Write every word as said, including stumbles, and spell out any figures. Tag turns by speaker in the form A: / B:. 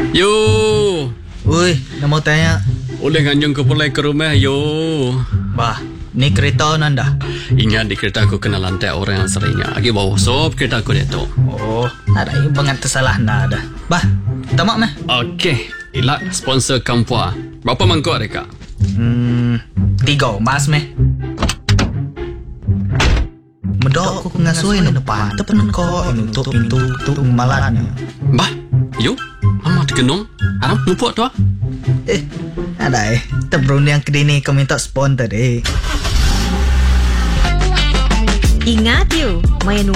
A: Yo.
B: Ui, nak mau tanya.
A: Boleh ganjung ke pulai ke rumah, yo.
B: Bah, ni kereta nanda.
A: Ingat di kereta aku kena lantai orang yang seringnya. Lagi bawa sop kereta aku dia tu.
B: Oh, ada yang bangat tersalah nada. Bah, tamak meh.
A: Okey, Ilak sponsor Kampua. Berapa mangkuk mereka?
B: Hmm, tiga mas meh. Medok aku ngasui ni depan. Tepen kau untuk pintu tu malatnya.
A: Bah, yo. Mama dikenung. Haram lupa tu ah.
B: Eh, ada eh. Terberuni yang kedini kau minta sponsor eh.
C: Ingat you, main